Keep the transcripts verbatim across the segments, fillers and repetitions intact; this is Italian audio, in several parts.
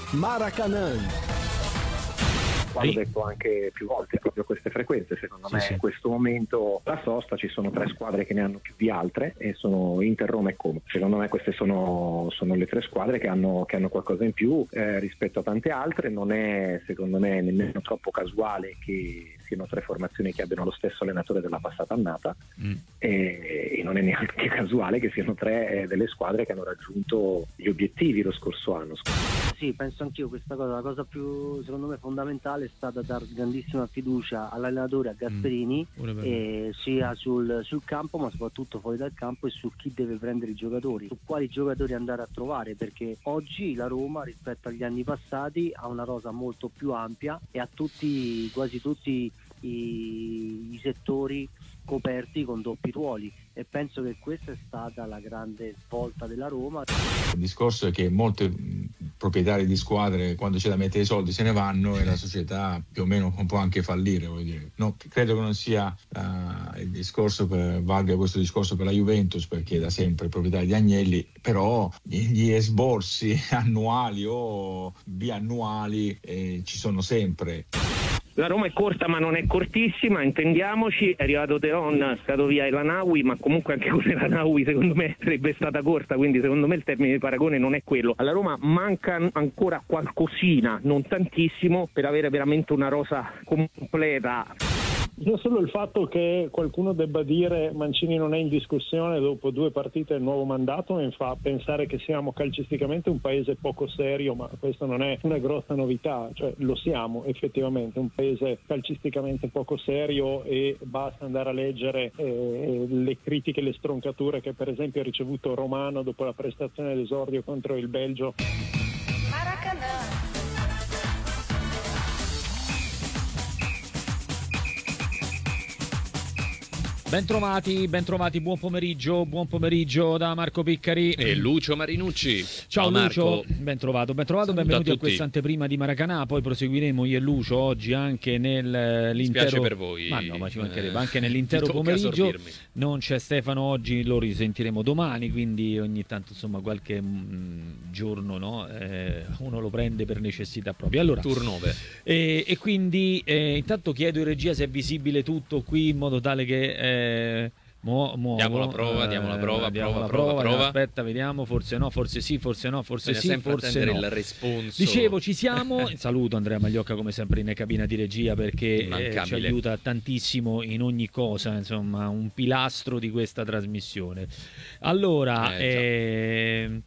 Maracanã. L'ho detto anche più volte, proprio queste frequenze, secondo sì, me sì. in questo momento la sosta ci sono tre squadre che ne hanno più di altre e sono Inter, Roma e Como. Secondo me queste sono, sono le tre squadre che hanno, che hanno qualcosa in più eh, rispetto a tante altre. Non è secondo me nemmeno troppo casuale che siano tre formazioni che abbiano lo stesso allenatore della passata annata mm. e, e non è neanche casuale che siano tre eh, delle squadre che hanno raggiunto gli obiettivi lo scorso anno. Sì, penso anch'io questa cosa. La cosa più secondo me fondamentale è stata dar grandissima fiducia all'allenatore, a Gasperini, mm. e sia sul, sul campo ma soprattutto fuori dal campo e su chi deve prendere i giocatori, su quali giocatori andare a trovare, perché oggi la Roma rispetto agli anni passati ha una rosa molto più ampia e ha tutti, quasi tutti i, i settori coperti con doppi ruoli, e penso che questa è stata la grande svolta della Roma. Il discorso è che molti proprietari di squadre, quando c'è da mettere i soldi, se ne vanno e la società più o meno può anche fallire, voglio dire. No, credo che non sia uh, il discorso per, valga questo discorso per la Juventus, perché da sempre è proprietario di Agnelli, però gli esborsi annuali o biannuali eh, ci sono sempre. La Roma è corta ma non è cortissima, intendiamoci, è arrivato Teron, è stato via El Anaoui, ma comunque anche con El Anaoui secondo me sarebbe stata corta, quindi secondo me il termine di paragone non è quello. Alla Roma manca ancora qualcosina, non tantissimo, per avere veramente una rosa completa. Non solo il fatto che qualcuno debba dire Mancini non è in discussione dopo due partite del nuovo mandato mi fa pensare che siamo calcisticamente un paese poco serio, ma questo non è una grossa novità, cioè lo siamo effettivamente, un paese calcisticamente poco serio, e basta andare a leggere eh, le critiche, le stroncature che per esempio ha ricevuto Romano dopo la prestazione d'esordio contro il Belgio. Maracanã. Bentrovati, bentrovati, buon pomeriggio, buon pomeriggio da Marco Piccari e Lucio Marinucci. Ciao, Ciao Lucio, Marco. ben trovato, ben trovato, benvenuti a, a questa anteprima di Maracanã. Poi proseguiremo io e Lucio oggi anche nell'intero. Mi spiace per voi. Ma no, ma ci mancherebbe, eh, anche nell'intero pomeriggio. Sorbirmi. Non c'è Stefano oggi, lo risentiremo domani, quindi ogni tanto insomma qualche mh, giorno no, eh, uno lo prende per necessità propria. Allora, turnover. E, e quindi eh, intanto chiedo in regia se è visibile tutto qui in modo tale che eh, Mo, muovo, diamo la prova, diamo la prova, eh, diamo prova, la prova, prova, prova. Aspetta, vediamo, forse no, forse sì, forse no, forse Bisogna sì, sempre forse no. il responso. Dicevo, ci siamo. Saluto Andrea Magliocca come sempre in cabina di regia, perché eh, ci aiuta tantissimo in ogni cosa, insomma, un pilastro di questa trasmissione. Allora, eh, eh,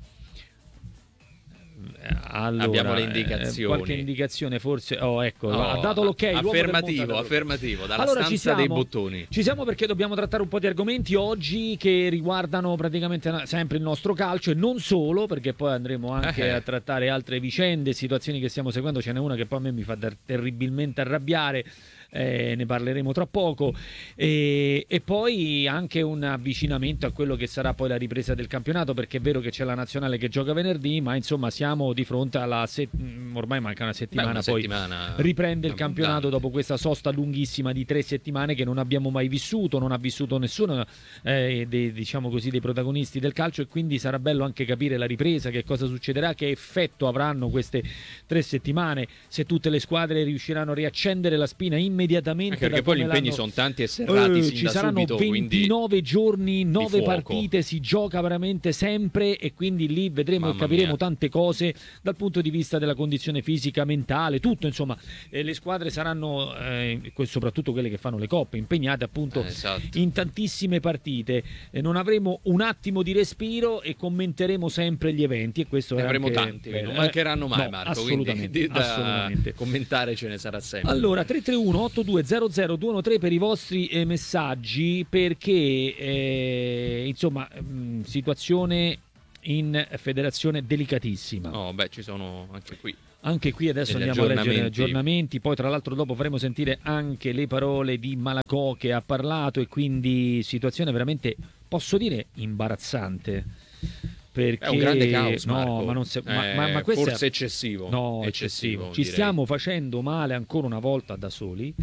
Allora, abbiamo le indicazioni. Eh, qualche indicazione forse. Oh, ecco, oh, ha dato l'ok. Affermativo, affermativo, dalla allora, stanza ci siamo, dei bottoni. Ci siamo perché dobbiamo trattare un po' di argomenti oggi che riguardano praticamente sempre il nostro calcio e non solo, perché poi andremo anche eh. a trattare altre vicende, situazioni che stiamo seguendo. Ce n'è una che poi a me mi fa terribilmente arrabbiare. Eh, ne parleremo tra poco e, e poi anche un avvicinamento a quello che sarà poi la ripresa del campionato, perché è vero che c'è la nazionale che gioca venerdì, ma insomma siamo di fronte alla set... ormai manca una settimana. Beh, una poi settimana... riprende il campionato dopo questa sosta lunghissima di tre settimane che non abbiamo mai vissuto, non ha vissuto nessuno eh, dei, diciamo così, dei protagonisti del calcio, e quindi sarà bello anche capire la ripresa, che cosa succederà, che effetto avranno queste tre settimane, se tutte le squadre riusciranno a riaccendere la spina immediatamente. Immediatamente, anche perché poi gli impegni sono tanti e serrati eh, sin ci da saranno subito, ventinove giorni, nove fuoco. partite, si gioca veramente sempre, e quindi lì vedremo Mamma e capiremo mia. tante cose dal punto di vista della condizione fisica, mentale, tutto insomma. Eh, le squadre saranno eh, soprattutto quelle che fanno le coppe impegnate appunto eh, esatto. in tantissime partite, eh, non avremo un attimo di respiro e commenteremo sempre gli eventi, e questo ne è avremo anche, tanti, eh, non mancheranno mai, no, Marco, assolutamente, quindi da assolutamente. commentare ce ne sarà sempre. Allora, tre tre uno otto due zero zero due uno tre per i vostri eh, messaggi, perché eh, insomma mh, situazione in federazione delicatissima. No, beh, ci sono anche qui. Anche qui adesso Degli andiamo a leggere aggiornamenti. aggiornamenti, poi tra l'altro dopo faremo sentire anche le parole di Malacò che ha parlato, e quindi situazione veramente, posso dire, imbarazzante. Perché È un grande caos, no, Marco. ma non se, ma, eh, ma, ma questo forse è eccessivo. no, eccessivo. Ci direi. stiamo facendo male ancora una volta da soli.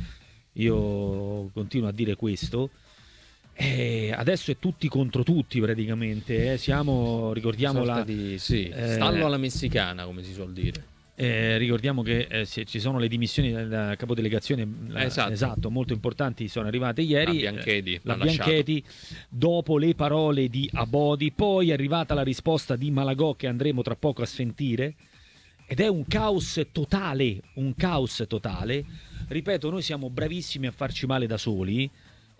Io continuo a dire questo. Eh, adesso è tutti contro tutti praticamente. Eh. Siamo, ricordiamo la di, sì, eh, stallo alla messicana, come si suol dire. Eh, ricordiamo che eh, se ci sono le dimissioni del capodelegazione, la, esatto. esatto, molto importanti, sono arrivate ieri. La Bianchedi, la Bianchedi dopo le parole di Abodi, poi è arrivata la risposta di Malagò che andremo tra poco a sentire, ed è un caos totale, un caos totale. Ripeto, noi siamo bravissimi a farci male da soli.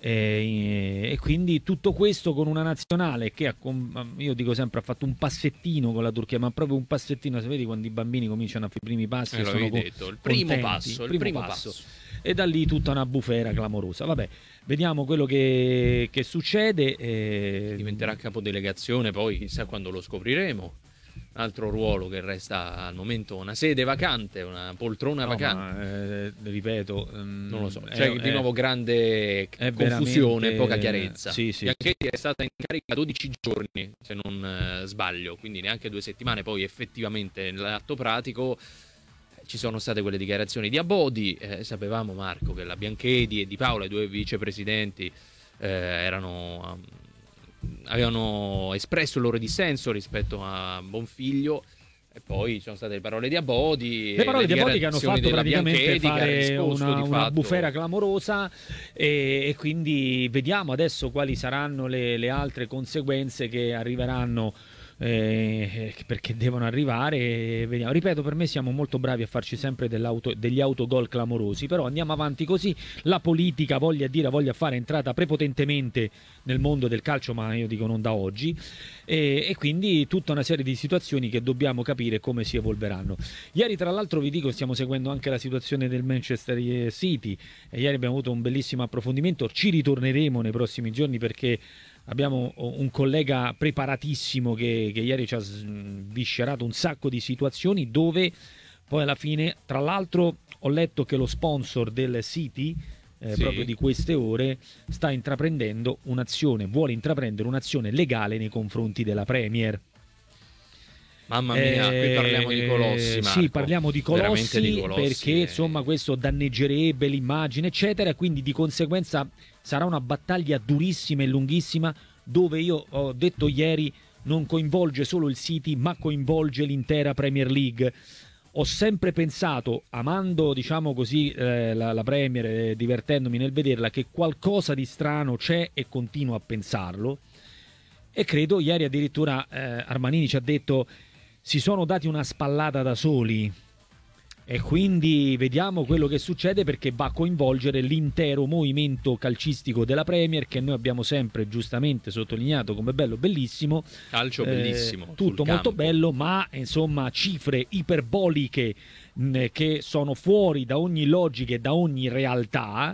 E, e quindi tutto questo con una nazionale che ha, io dico sempre, ha fatto un passettino con la Turchia, ma proprio un passettino. Se vedi quando i bambini cominciano a fare i primi passi, eh, sono detto, il primo contenti, passo, il primo, primo passo. passo. E da lì tutta una bufera clamorosa. Vabbè, vediamo quello che, che succede. E... diventerà capodelegazione, poi chissà quando lo scopriremo. Altro ruolo che resta al momento una sede vacante, una poltrona no, vacante. Ma, eh, ripeto, um, non lo so. C'è è, di nuovo grande è confusione, poca chiarezza. Sì, sì. Bianchetti è stata in carica dodici giorni, se non eh, sbaglio, quindi neanche due settimane. Poi effettivamente nell'atto pratico ci sono state quelle dichiarazioni di Abodi. Eh, sapevamo, Marco, che la Bianchedi e Di Paola, i due vicepresidenti, eh, erano... Um, avevano espresso il loro dissenso rispetto a Bonfiglio, e poi ci sono state le parole di Abodi, le parole di Abodi che hanno fatto praticamente fare una, una fatto... bufera clamorosa, e, e quindi vediamo adesso quali saranno le, le altre conseguenze che arriveranno, eh, perché devono arrivare. Vediamo. Ripeto, per me siamo molto bravi a farci sempre degli autogol clamorosi, però andiamo avanti così. La politica, voglia dire, voglia fare, è entrata prepotentemente nel mondo del calcio, ma io dico non da oggi, e, e quindi tutta una serie di situazioni che dobbiamo capire come si evolveranno. Ieri, tra l'altro, vi dico, stiamo seguendo anche la situazione del Manchester City, e ieri abbiamo avuto un bellissimo approfondimento. Ci ritorneremo nei prossimi giorni perché abbiamo un collega preparatissimo che, che ieri ci ha sviscerato un sacco di situazioni, dove poi alla fine, tra l'altro, ho letto che lo sponsor del City, eh, sì. proprio di queste ore, sta intraprendendo un'azione, vuole intraprendere un'azione legale nei confronti della Premier. Mamma mia, eh, qui parliamo di colossi, Marco. Sì, parliamo di colossi, di colossi perché e... insomma questo danneggerebbe l'immagine, eccetera, quindi di conseguenza sarà una battaglia durissima e lunghissima, dove io ho detto ieri non coinvolge solo il City, ma coinvolge l'intera Premier League. Ho sempre pensato, amando, diciamo così, eh, la, la Premier, eh, divertendomi nel vederla, che qualcosa di strano c'è, e continuo a pensarlo. E credo, ieri addirittura eh, Armanini ci ha detto: si sono dati una spallata da soli, e quindi vediamo quello che succede, perché va a coinvolgere l'intero movimento calcistico della Premier, che noi abbiamo sempre giustamente sottolineato come bello, bellissimo, calcio bellissimo, eh, tutto molto bello, ma insomma cifre iperboliche mh, che sono fuori da ogni logica e da ogni realtà.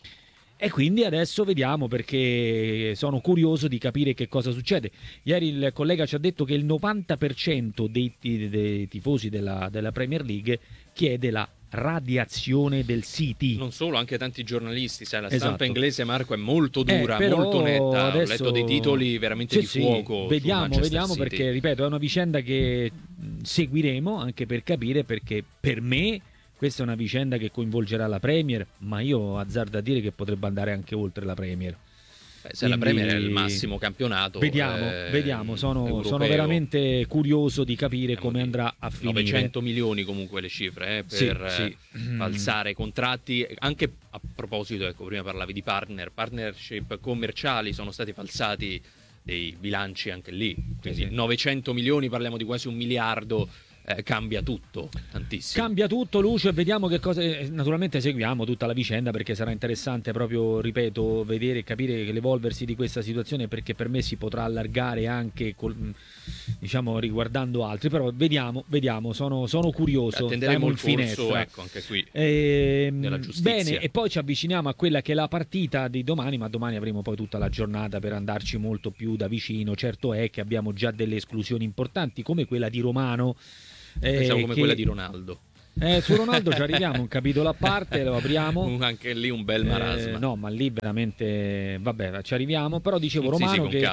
E quindi adesso vediamo, perché sono curioso di capire che cosa succede. Ieri il collega ci ha detto che il novanta per cento dei, dei tifosi della, della Premier League chiede la radiazione del City. Non solo, anche tanti giornalisti, sai, la esatto. stampa inglese, Marco, è molto dura, eh, molto netta. Adesso... Ho letto dei titoli veramente sì, di sì, fuoco. Vediamo, vediamo, City. Perché, ripeto, è una vicenda che seguiremo anche per capire, perché per me questa è una vicenda che coinvolgerà la Premier, ma io azzardo a dire che potrebbe andare anche oltre la Premier. Beh, se Quindi, la Premier è il massimo campionato, vediamo, eh, vediamo. Sono, sono veramente curioso di capire Siamo come di andrà a finire. novecento milioni comunque le cifre, eh, per sì, sì. falsare contratti. Anche a proposito, ecco, prima parlavi di partner, partnership commerciali, sono stati falsati dei bilanci anche lì. Quindi sì, sì. novecento milioni, parliamo di quasi un miliardo. Eh, cambia tutto tantissimo. Cambia tutto, Lucio, e vediamo che cosa. Naturalmente seguiamo tutta la vicenda, perché sarà interessante proprio, ripeto, vedere e capire l'evolversi di questa situazione, perché per me si potrà allargare anche col, diciamo riguardando altri, però vediamo, vediamo, sono, sono curioso. Attenderemo il corso, ecco, anche qui e, della giustizia. Bene, e poi ci avviciniamo a quella che è la partita di domani, ma domani avremo poi tutta la giornata per andarci molto più da vicino. Certo è che abbiamo già delle esclusioni importanti, come quella di Romano. Pensavo eh, come che... quella di Ronaldo. Eh, su Ronaldo ci arriviamo, un capitolo a parte, lo apriamo. Anche lì un bel marasma. Eh, no, ma lì veramente, vabbè, ci arriviamo. Però dicevo, sì, Romano, sì, con che, calma.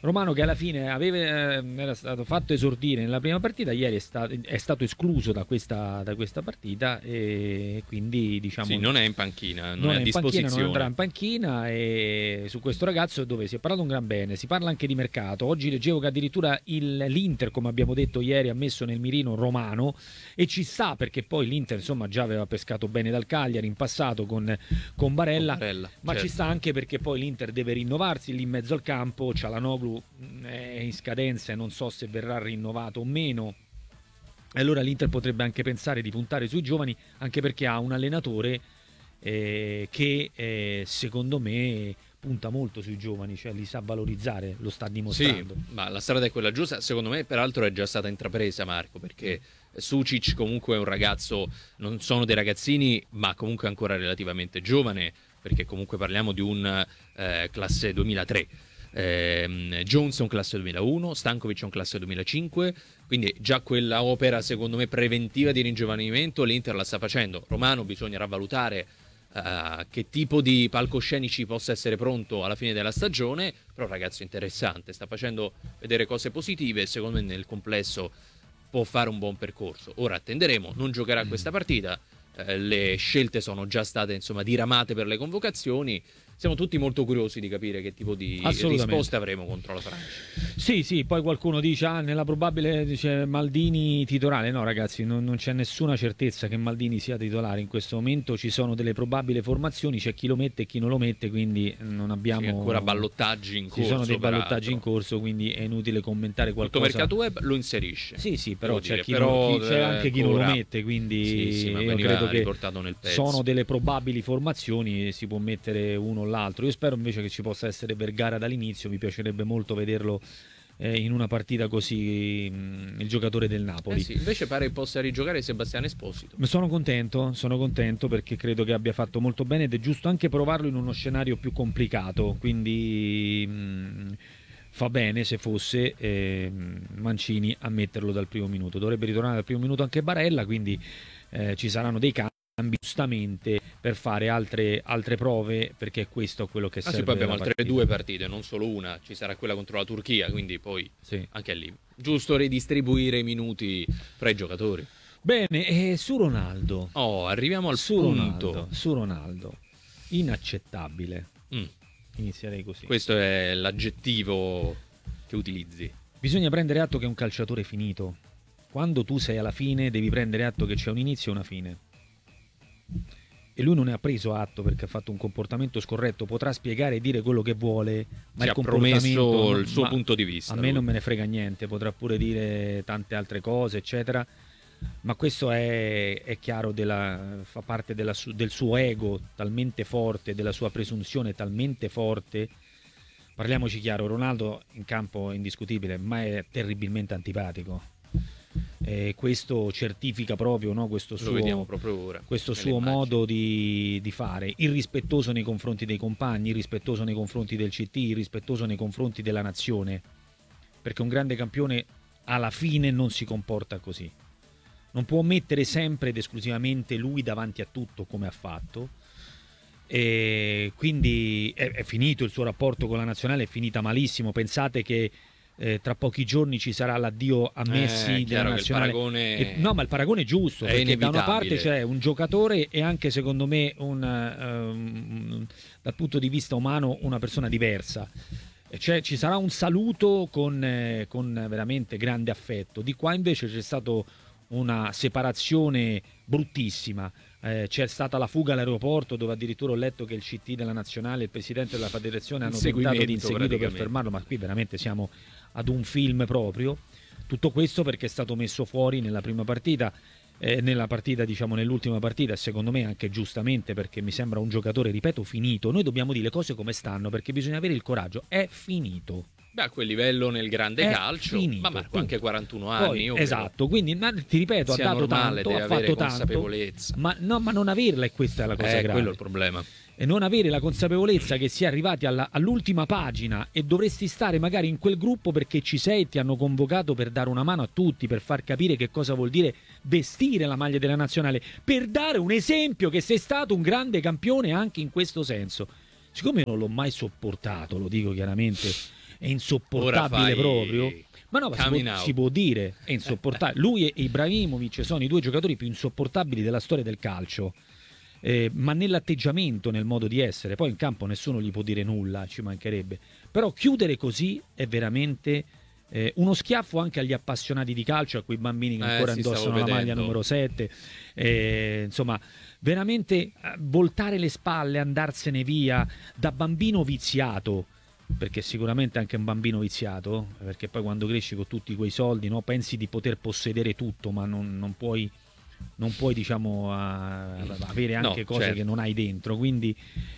Romano che alla fine aveva, eh, era stato fatto esordire nella prima partita, ieri è, sta, è stato escluso da questa, da questa partita e quindi diciamo sì, non è in panchina, non, non è a in disposizione. Panchina, non andrà in panchina, e su questo ragazzo dove si è parlato un gran bene, si parla anche di mercato. Oggi leggevo che addirittura il, l'Inter, come abbiamo detto ieri, ha messo nel mirino Romano, e ci sta perché poi l'Inter insomma già aveva pescato bene dal Cagliari in passato con, con Barella, con Barella ma certo. Ci sta anche perché poi l'Inter deve rinnovarsi lì in mezzo al campo, Çalhanoğlu è in scadenza e non so se verrà rinnovato o meno, e allora l'Inter potrebbe anche pensare di puntare sui giovani, anche perché ha un allenatore eh, che eh, secondo me punta molto sui giovani, cioè li sa valorizzare, lo sta dimostrando. Sì, ma la strada è quella giusta, secondo me peraltro è già stata intrapresa, Marco, perché Sucic comunque è un ragazzo, non sono dei ragazzini, ma comunque ancora relativamente giovane, perché comunque parliamo di un eh, classe duemilatré. Eh, Jones è un classe duemilauno, Stankovic è un classe duemilacinque, quindi già quella opera secondo me preventiva di ringiovanimento l'Inter la sta facendo. Romano bisognerà valutare uh, che tipo di palcoscenici possa essere pronto alla fine della stagione, però ragazzo interessante, sta facendo vedere cose positive e secondo me nel complesso può fare un buon percorso. Ora attenderemo, non giocherà questa partita, eh, le scelte sono già state insomma diramate per le convocazioni. Siamo tutti molto curiosi di capire che tipo di risposte avremo contro la Francia. Sì, sì, poi qualcuno dice, ah, nella probabile dice Maldini titolare. No ragazzi, non, non c'è nessuna certezza che Maldini sia titolare in questo momento, ci sono delle probabili formazioni, c'è chi lo mette e chi non lo mette, quindi non abbiamo... Sì, ancora ballottaggi in corso. Ci sono dei ballottaggi peraltro. in corso, quindi è inutile commentare qualcosa. Tutto mercato web lo inserisce. Sì, sì, però, c'è, dire, chi però non, chi, c'è anche chi ancora... non lo mette, quindi sì, sì, ma io credo che riportato nel pezzo. Sono delle probabili formazioni, si può mettere uno o l'altro. Io spero invece che ci possa essere Vergara dall'inizio, mi piacerebbe molto vederlo eh, in una partita così, mh, il giocatore del Napoli. Eh sì, invece pare che possa rigiocare Sebastiano Esposito. Sono contento, sono contento perché credo che abbia fatto molto bene ed è giusto anche provarlo in uno scenario più complicato, quindi mh, fa bene se fosse eh, Mancini a metterlo dal primo minuto. Dovrebbe ritornare dal primo minuto anche Barella, quindi eh, ci saranno dei cambi giustamente per fare altre, altre prove, perché questo è quello che ah, serve. Sì, poi abbiamo altre partita. due partite, non solo una, ci sarà quella contro la Turchia, quindi poi sì. Anche lì giusto ridistribuire i minuti fra i giocatori. Bene, e su Ronaldo oh arriviamo al su punto Ronaldo, su Ronaldo inaccettabile. mm. Inizierei così. Questo è l'aggettivo che utilizzi. Bisogna prendere atto che è un calciatore finito. Quando tu sei alla fine devi prendere atto che c'è un inizio e una fine. E lui non ne ha preso atto perché ha fatto un comportamento scorretto. Potrà spiegare e dire quello che vuole, ma si il ha comportamento promesso il suo ma punto di vista. A me lui. non me ne frega niente, potrà pure dire tante altre cose, eccetera. Ma questo è, è chiaro, della, fa parte della, del suo ego talmente forte, della sua presunzione talmente forte. Parliamoci chiaro, Ronaldo in campo è indiscutibile, ma è terribilmente antipatico. E questo certifica proprio, no, questo suo, proprio ora, questo suo modo di, di fare, irrispettoso nei confronti dei compagni, irrispettoso nei confronti del C T, irrispettoso nei confronti della nazione, perché un grande campione alla fine non si comporta così, non può mettere sempre ed esclusivamente lui davanti a tutto come ha fatto, e quindi è, è finito il suo rapporto con la nazionale, è finita malissimo. Pensate che Eh, tra pochi giorni ci sarà l'addio a Messi eh, della nazionale. Paragone... E, no, ma il paragone è giusto, è perché da una parte c'è un giocatore e anche secondo me un, um, dal punto di vista umano una persona diversa. Cioè, ci sarà un saluto con, eh, con veramente grande affetto. Di qua invece c'è stata una separazione bruttissima. Eh, c'è stata la fuga all'aeroporto, dove addirittura ho letto che il C T della nazionale e il presidente della federazione hanno tentato di inseguirlo per fermarlo, ma qui veramente siamo ad un film proprio. Tutto questo perché è stato messo fuori nella prima partita, eh, nella partita diciamo nell'ultima partita, secondo me anche giustamente, perché mi sembra un giocatore, ripeto, finito. Noi dobbiamo dire le cose come stanno, perché bisogna avere il coraggio, è finito. Beh, a quel livello nel grande è calcio, finito, ma Marco anche quarantuno Poi, anni. Esatto, quindi ti ripeto, ha dato normale, tanto, deve ha avere fatto consapevolezza. tanto, ma, no, ma non averla, e questa è la cosa eh, grave. quello è il problema. E non avere la consapevolezza che si è arrivati alla, all'ultima pagina e dovresti stare magari in quel gruppo perché ci sei e ti hanno convocato per dare una mano a tutti, per far capire che cosa vuol dire vestire la maglia della nazionale, per dare un esempio che sei stato un grande campione anche in questo senso. Siccome io non l'ho mai sopportato, lo dico chiaramente, è insopportabile proprio. Ma no, ma si può, si può dire, è insopportabile. Lui e Ibrahimovic sono i due giocatori più insopportabili della storia del calcio. Eh, ma nell'atteggiamento, nel modo di essere, poi in campo nessuno gli può dire nulla, ci mancherebbe, però chiudere così è veramente eh, uno schiaffo anche agli appassionati di calcio, a quei bambini che eh, ancora indossano la maglia numero sette, eh, insomma veramente voltare le spalle, andarsene via da bambino viziato, perché sicuramente anche un bambino viziato, perché poi quando cresci con tutti quei soldi, no, pensi di poter possedere tutto, ma non, non puoi non puoi diciamo a, a avere anche no, cose certo. che non hai dentro, quindi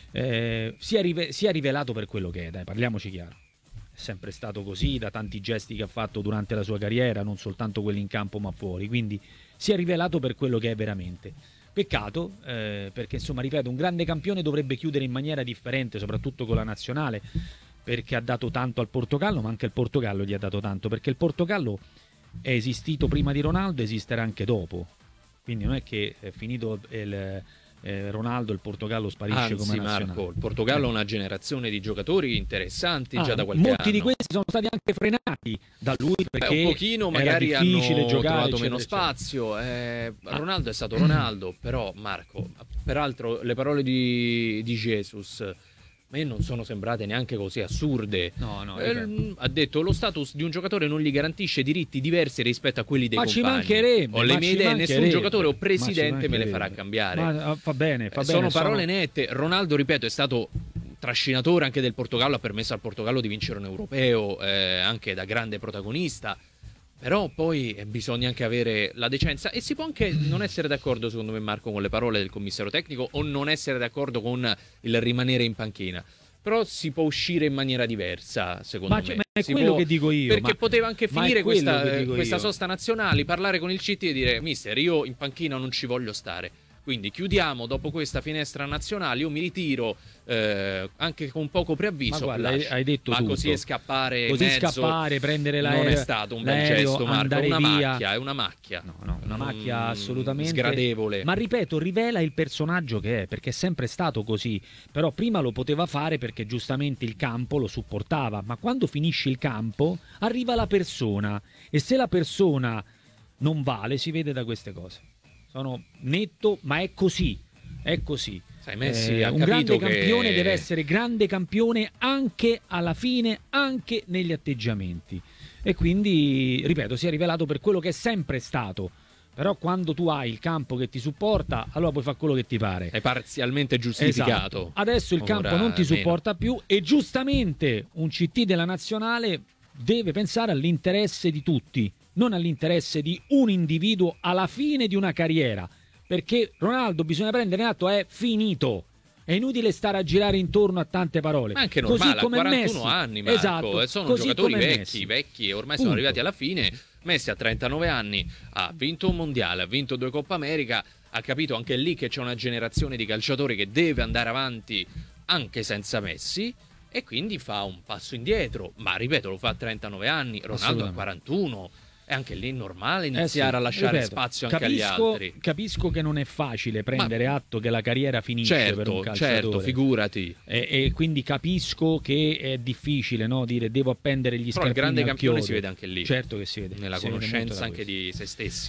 eh, si, è rive- si è rivelato per quello che è, dai, parliamoci chiaro, è sempre stato così da tanti gesti che ha fatto durante la sua carriera, non soltanto quelli in campo ma fuori, quindi si è rivelato per quello che è veramente. Peccato, eh, perché insomma, ripeto, un grande campione dovrebbe chiudere in maniera differente, soprattutto con la nazionale, perché ha dato tanto al Portogallo, ma anche il Portogallo gli ha dato tanto, perché il Portogallo è esistito prima di Ronaldo, esisterà anche dopo. Quindi non è che è finito il, eh, Ronaldo, il Portogallo sparisce. Anzi, come nazionale. Marco, il Portogallo ha una generazione di giocatori interessanti ah, già da qualche molti anno. Molti di questi sono stati anche frenati da lui perché Beh, un pochino magari era hanno giocare, trovato eccetera, meno eccetera. spazio. Eh, Ronaldo è stato Ronaldo, però Marco, peraltro le parole di, di Jesus a me non sono sembrate neanche così assurde. No, no, eh, ha detto lo status di un giocatore non gli garantisce diritti diversi rispetto a quelli dei ma compagni. Ci mancherebbe, ho le ma mie ci idee, nessun giocatore o presidente me le farà cambiare. Ma, fa bene, fa sono bene, parole sono... nette. Ronaldo, ripeto, è stato trascinatore anche del Portogallo, ha permesso al Portogallo di vincere un europeo, eh, anche da grande protagonista. Però poi eh, bisogna anche avere la decenza, e si può anche non essere d'accordo, secondo me, Marco, con le parole del commissario tecnico, o non essere d'accordo con il rimanere in panchina. Però si può uscire in maniera diversa, secondo ma me. Ma è si quello può, che dico io. Perché ma, poteva anche finire questa, questa io. sosta nazionale, parlare con il C T e dire: mister, io in panchina non ci voglio stare. Quindi chiudiamo dopo questa finestra nazionale, io mi ritiro eh, anche con poco preavviso. Ma guarda, hai, hai detto ma tutto. così è scappare così mezzo, scappare, prendere l'aereo. Non è stato un bel gesto, Marco. È una via. macchia, è una macchia. No, no, una macchia mm, assolutamente sgradevole. Ma ripeto, rivela il personaggio che è, perché è sempre stato così. Però prima lo poteva fare perché giustamente il campo lo supportava. Ma quando finisce il campo arriva la persona, e se la persona non vale si vede da queste cose. Sono netto, ma è così. È così. Sai, Messi eh, ha un capito grande che... campione deve essere grande campione anche alla fine, anche negli atteggiamenti. E quindi, ripeto, si è rivelato per quello che è sempre stato. Però quando tu hai il campo che ti supporta, allora puoi fare quello che ti pare. È parzialmente giustificato. Esatto. Adesso il Ora campo non ti supporta meno. più, e giustamente un C T della nazionale deve pensare all'interesse di tutti, non all'interesse di un individuo alla fine di una carriera. Perché Ronaldo, bisogna prendere atto, è finito. È inutile stare a girare intorno a tante parole. Ma anche normale, così come ha quarantuno Messi. anni, Marco. Esatto, sono così giocatori come vecchi, Messi. vecchi, e ormai Punto. sono arrivati alla fine. Messi a trentanove anni, ha vinto un mondiale, ha vinto due Coppa America, ha capito anche lì che c'è una generazione di calciatori che deve andare avanti anche senza Messi, e quindi fa un passo indietro. Ma ripeto, lo fa a trentanove anni, Ronaldo a quarantuno. È anche lì normale iniziare eh sì, a lasciare ripeto, spazio anche capisco, agli altri. Capisco che non è facile prendere Ma, atto che la carriera finisce certo, per un calciatore. Certo, figurati. E, e quindi capisco che è difficile, no, dire devo appendere gli scarpini. Però il grande al campione chiodo. si vede anche lì. Certo che si vede. Nella si conoscenza vede anche di se stessi.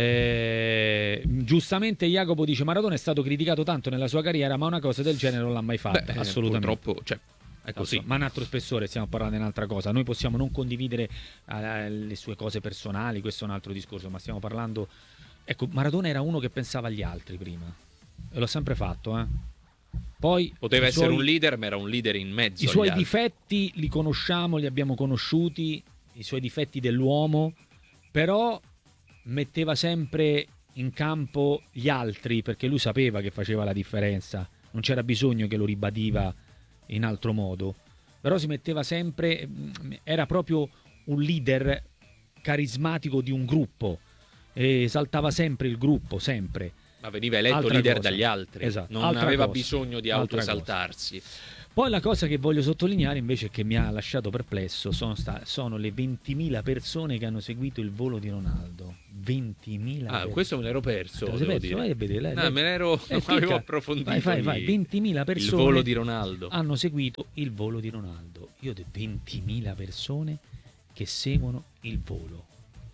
Eh, giustamente Jacopo dice: Maradona è stato criticato tanto nella sua carriera, ma una cosa del genere non l'ha mai fatta. Beh, assolutamente. Purtroppo, cioè, è così. Ma un altro spessore, stiamo parlando di un'altra cosa. Noi possiamo non condividere eh, le sue cose personali, questo è un altro discorso, ma stiamo parlando. Ecco, Maradona era uno che pensava agli altri prima, e l'ho sempre fatto, eh. Poi poteva essere suoi, un leader, ma era un leader in mezzo. I suoi altri. difetti li conosciamo, li abbiamo conosciuti, i suoi difetti dell'uomo, però metteva sempre in campo gli altri, perché lui sapeva che faceva la differenza, non c'era bisogno che lo ribadiva in altro modo, però si metteva sempre, era proprio un leader carismatico di un gruppo, e esaltava sempre il gruppo, sempre. Ma veniva eletto Altra leader cosa. dagli altri, Esatto. non Altra aveva cosa. bisogno di Altra autoesaltarsi. cosa. Poi la cosa che voglio sottolineare invece che mi ha lasciato perplesso sono, sta- sono le ventimila persone che hanno seguito il volo di Ronaldo. ventimila Ah, persone. questo me l'ero perso, Ah, devo perso? dire. Vai a vedere, lei- No, lei- me l'ero, Eh, non clicca. avevo approfondito. Vai, vai, vai. i- ventimila persone il volo di Ronaldo. hanno seguito il volo di Ronaldo. Io ho detto ventimila persone che seguono il volo.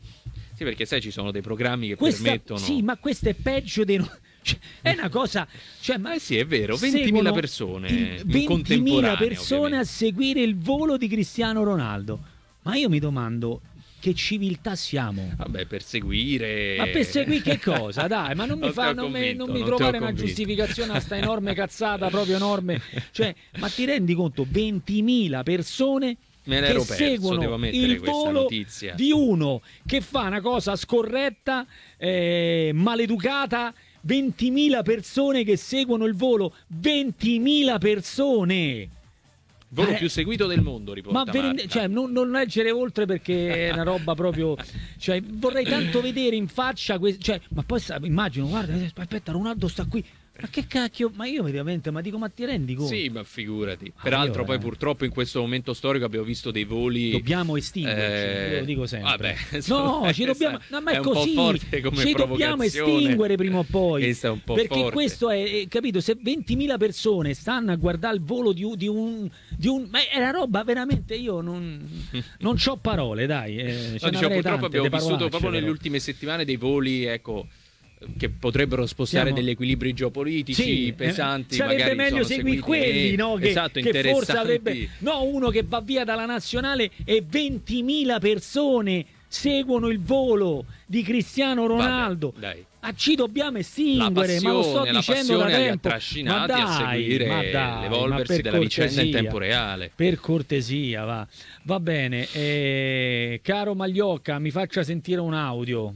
Sì, perché sai, ci sono dei programmi che Questa, permettono. sì, ma questo è peggio dei... Cioè, è una cosa... Cioè, ma Eh sì, è vero, ventimila seguono persone il- in ventimila contemporanea, persone ovviamente. a seguire il volo di Cristiano Ronaldo. Ma io mi domando che civiltà siamo? Vabbè, per seguire. Ma per seguire che cosa? Dai, ma non mi, Non fa, ti ho non mi, convinto, non mi non ti ho trovare una convinto. giustificazione a sta enorme cazzata, proprio enorme. Cioè, ma ti rendi conto? ventimila persone Me che l'ero perso, seguono devo mettere il questa volo notizia. di uno che fa una cosa scorretta, eh, maleducata. ventimila persone che seguono il volo. ventimila persone. Volo Eh, più seguito del mondo, riporta Ma veramente- Marta. cioè, non, non leggere oltre perché è una roba proprio. Cioè, vorrei tanto vedere in faccia. que- cioè, ma poi sa- immagino, guarda, aspetta, Ronaldo sta qui. Ma che cacchio? Ma io veramente, ma dico, ma ti rendi conto? Sì, ma figurati. Ah, Peraltro, io, poi eh. purtroppo in questo momento storico abbiamo visto dei voli. Dobbiamo estinguerci, Eh, io lo dico sempre. vabbè, no, insomma, ci dobbiamo. No, ma è, è un po' così. forte come ci dobbiamo provocazione. estinguere prima o poi. Questa è un po' perché forte. questo è, è- capito? Se ventimila persone stanno a guardare il volo di, un- di un. Di un ma è una roba veramente. Io non. Non c'ho parole, dai. Eh, ce No, ne diciamo, avrei purtroppo tante, abbiamo de vissuto parolacce, proprio nelle però. ultime settimane dei voli, ecco, che potrebbero spostare Siamo- degli equilibri geopolitici Sì, eh, pesanti. sarebbe magari meglio sono seguire seguiti- quelli, no? Che, esatto, che forse interessanti. avrebbe no uno che va via dalla nazionale e ventimila persone seguono il volo di Cristiano Ronaldo. Vabbè, dai. Ah, ci dobbiamo estinguere, La ma lo sto passione, la dicendo da passione li ha tempo. trascinati Ma a dai, seguire ma dai, l'evolversi ma per della vicenda in cortesia, tempo reale. Per cortesia, va. Va bene. eh, caro Magliocca, mi faccia sentire un audio.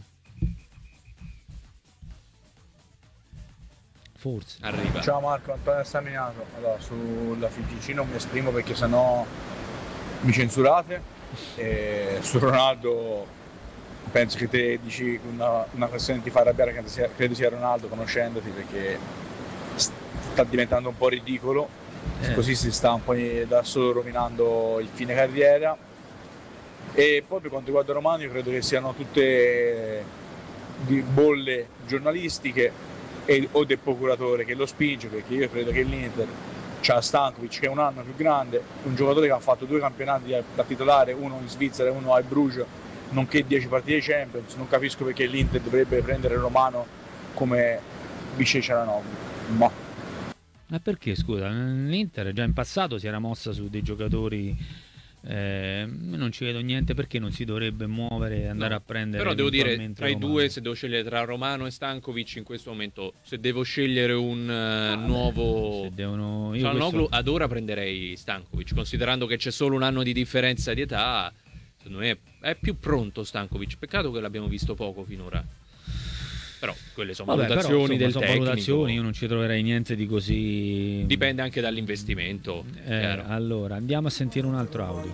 Forse. Arriva. Ciao Marco, Antonio Staminato. Allora, sulla F I G C non mi esprimo perché sennò mi censurate. E su Ronaldo penso che te dici una, una questione che ti fa arrabbiare, credo sia, credo sia Ronaldo, conoscendoti, perché sta diventando un po' ridicolo. Eh. Così si sta un po' da solo rovinando il fine carriera. E poi per quanto riguarda Romano, io credo che siano tutte di bolle giornalistiche e, o del procuratore che lo spinge, perché io credo che l'Inter c'ha Stankovic che è un anno più grande, un giocatore che ha fatto due campionati da titolare, uno in Svizzera e uno al Bruges, nonché dieci partite di Champions. Non capisco perché l'Inter dovrebbe prendere Romano come vice Cialanoglu. Ma Ma perché, scusa, l'Inter già in passato si era mossa su dei giocatori, eh, non ci vedo niente perché non si dovrebbe muovere e andare No, a prendere. Però devo dire, eventualmente tra i Romano. due, se devo scegliere tra Romano e Stankovic in questo momento, se devo scegliere un eh, Ah, nuovo se devono- io Cialanoglu, questo- ad ora prenderei Stankovic, considerando che c'è solo un anno di differenza di età. Secondo me è più pronto Stankovic, peccato che l'abbiamo visto poco finora. Però quelle sono Vabbè, però, valutazioni insomma, del sono tecnico. valutazioni, io non ci troverei niente di così. Dipende anche dall'investimento. Eh, chiaro. allora, andiamo a sentire un altro audio.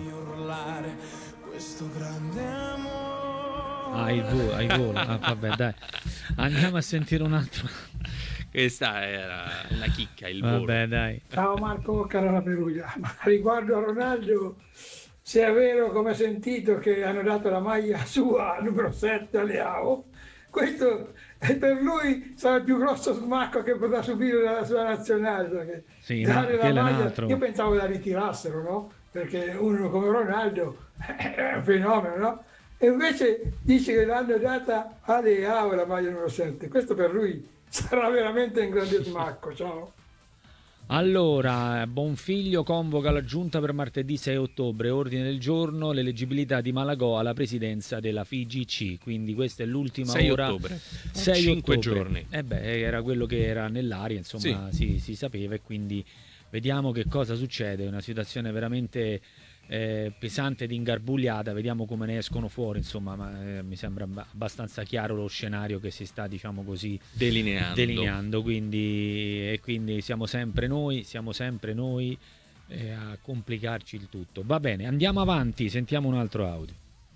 Ah, il volo, il volo. Ah, vabbè, dai. Andiamo a sentire un altro. Questa era una chicca, il volo. Vabbè, dai. Ciao Marco, cara la Perugia. Ma riguardo a Ronaldo, se è vero come ho sentito che hanno dato la maglia sua numero sette a Leao, questo è per lui sarà il più grosso smacco che potrà subire dalla sua nazionale. Perché Sì, dare no, la quello è un maglia, altro. io pensavo la ritirassero, no? Perché uno come Ronaldo è un fenomeno, no? E invece dice che l'hanno data a Leao la maglia numero sette. Questo per lui sarà veramente un grande smacco. Ciao. Allora, Bonfiglio convoca la giunta per martedì sei ottobre, ordine del giorno, l'eleggibilità di Malagò alla presidenza della F I G C, quindi questa è l'ultima sei ora. ottobre. sei Cinque ottobre. giorni. Eh beh, era quello che era nell'aria, insomma, si, si sapeva, e quindi vediamo che cosa succede. È una situazione veramente eh, pesante ed ingarbugliata, vediamo come ne escono fuori, insomma, ma eh, mi sembra abba- abbastanza chiaro lo scenario che si sta, diciamo così, Delineando. delineando, quindi, e quindi siamo sempre noi, siamo sempre noi eh, a complicarci il tutto. Va bene, andiamo avanti, sentiamo un altro audio.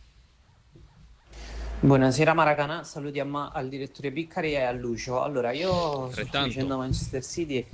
Buonasera Maracanã, saluti a Ma- al direttore Piccari e a Lucio. Allora, io sto Altrettanto. dicendo Manchester City,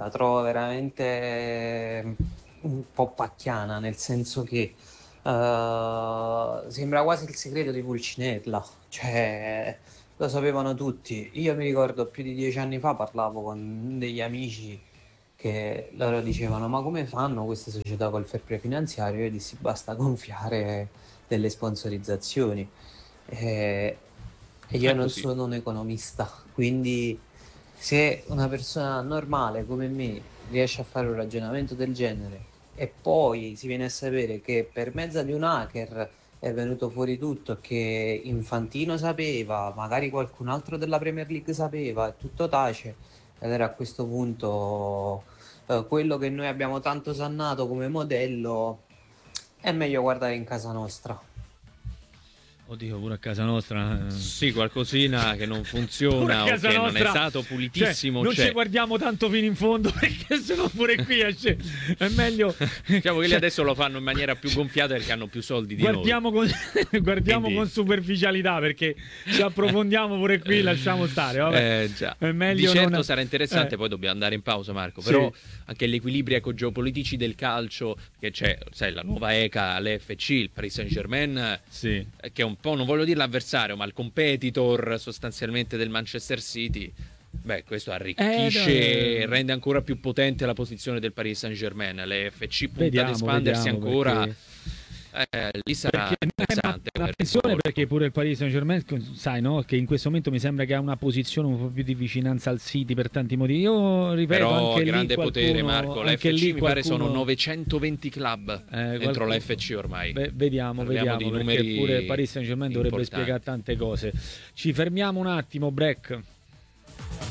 la trovo veramente un po' pacchiana, nel senso che uh, sembra quasi il segreto di Pulcinella, cioè lo sapevano tutti. Io mi ricordo più di dieci anni fa parlavo con degli amici che loro dicevano: ma come fanno queste società col fair play finanziario? Io dissi: basta gonfiare delle sponsorizzazioni. E, e io non sono un economista, quindi se una persona normale come me riesce a fare un ragionamento del genere e poi si viene a sapere che per mezzo di un hacker è venuto fuori tutto, che Infantino sapeva, magari qualcun altro della Premier League sapeva, e tutto tace, allora a questo punto eh, quello che noi abbiamo tanto osannato come modello è meglio guardare in casa nostra. Oddio, pure a casa nostra. Sì, qualcosina che non funziona o che nostra, non è stato pulitissimo. Cioè, non c'è. ci guardiamo tanto fino in fondo, perché sennò pure qui esce. È meglio. Diciamo che lì adesso lo fanno in maniera più gonfiata perché hanno più soldi di guardiamo noi. Con, guardiamo Quindi... con superficialità, perché se approfondiamo pure qui lasciamo stare. Vabbè. Eh, già. È meglio di certo non... sarà interessante, eh. poi dobbiamo andare in pausa, Marco. Però sì. anche gli equilibri ecco, geopolitici del calcio, che c'è, sai, la nuova E C A, l'F C, il Paris Saint-Germain, sì. che è un po', non voglio dire l'avversario, ma il competitor sostanzialmente del Manchester City. Beh, questo arricchisce, eh, rende ancora più potente la posizione del Paris Saint-Germain. L'F C punta vediamo, ad espandersi vediamo, ancora. Perché... Eh, lì sarà perché interessante. Ma attenzione, perché pure il Paris Saint-Germain, sai, no? Che in questo momento mi sembra che ha una posizione un po' più di vicinanza al City per tanti motivi. Io ripeto, però anche grande lì qualcuno, potere, Marco. L'F C lì mi qualcuno... pare sono novecentoventi club eh, dentro qualcuno... l'F C ormai. Beh, vediamo, Parliamo vediamo, di perché numeri pure Paris Saint-Germain dovrebbe importanti. spiegare tante cose. Ci fermiamo un attimo, break.